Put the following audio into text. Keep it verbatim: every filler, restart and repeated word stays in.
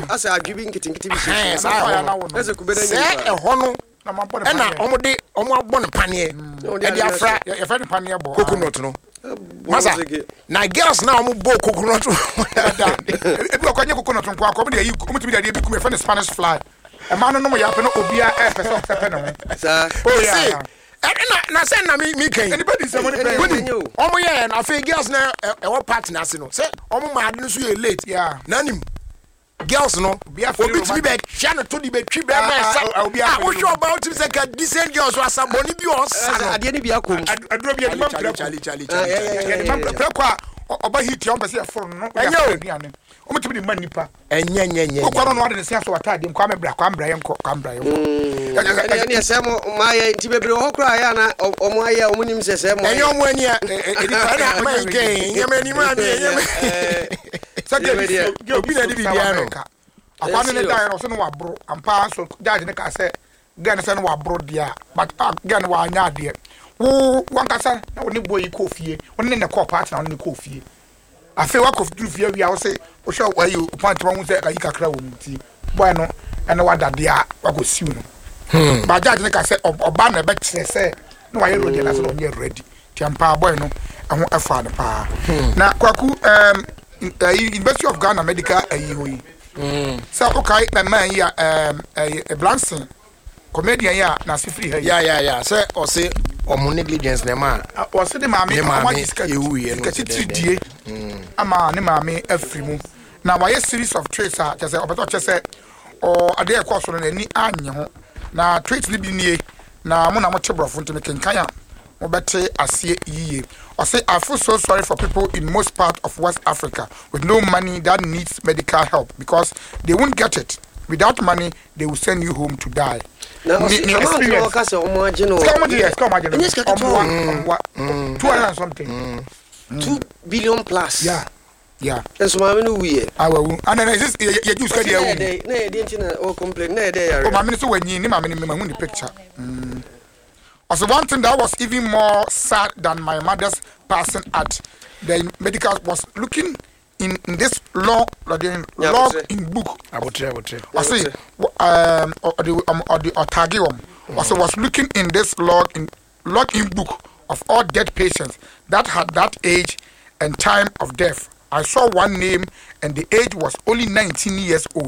asa adwibi nkitinkiti bi eh sa asa kubeda se eho no na mabɔ ne na omo de omo abɔ ne pane e dia fra e fa ne pane bɔ coconut no masa na girls na omo bɔ coconut e bi okonye coconut nko akɔ de yi omo timi de bi kum e fa ne Spanish fly e ma no no ya pe no obia e pe so pe no sa oh yeah na na say na me me kan anybody say money pay omo yeah na fe girls na e wo partner se no say omo ma ade no so ye late yeah na nim girls no obi timi be hia no to di be twi be na sa obi a wo show about him say ka decent girls was aboni bi os ade ne bi akom aduro bi aduma chali chali chali kwa oba hit ya oba se foro no aduane omo timi di man nipa enye enye enye ko no no ade ne se aso watade kwa mebra kwa mbra yenko kwa mbra yenko ene ne se mo ma ye nti bebre ho kra ya na omo aye omo nim se se mo enye omo ani a edi na ma nke nyame ni ma bi nyame sake obi na di bibia no akwa ne da no so no wabro ampa so judge ne ka se gan se no wabro dia but gan wa anya ade wo wankasa na woni boy ko fie woni ne ko partner woni ko fie afi wa ko fie wi a wo se wo sho wa yi point won se ka yi kakra wo muti boy no ene wada dia wa ko siu no hmm ba judge ne ka se oba na be kire se no wa yi ready na se no ye ready ti ampa boy no ehun efa ne pa na kwaku um Uh, University of Ghana Medical Ayi mm. So okay na man ya um a Blanson comedian ya na sifri ha ya ya ya say o say omo negligence na ma o say de maame ama diska die die ama ne maame afri mu na wa ye series of traits a che say obeto che say o ade e kwa so na ni anye ho na traits ni bi nie na mo na mo chebrofo ntime kenkan ya Obete Asie Yiye. I say I feel so sorry for people in most part of West Africa with no money that needs medical help because they won't get it. Without money, they will send you home to die. Now, experience. Two hundred something. Two billion plus. Yeah. Yeah. And so I'm in we. I will. And then this you use career. No, they didn't or complain. No, they are. Oh, my minister when you name my the picture. Also, one thing that was even more sad than my mother's passing at the medical was looking in, in this log, yeah, log in book. I would try, I would try. I say, um, or the um, or the Otagium. Also, was looking in this log in log in book of all dead patients that had that age and time of death. I saw one name, and the age was only nineteen years old.